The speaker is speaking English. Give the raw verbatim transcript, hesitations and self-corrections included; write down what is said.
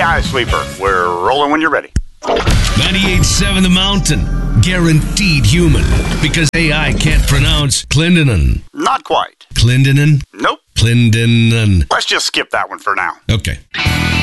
Sky Sweeper. We're rolling when you're ready. ninety-eight point seven The Mountain. Guaranteed human. Because A I can't pronounce Clintonin. Not quite. Clintonin? Nope. Clintonin. Let's just skip that one for now. Okay.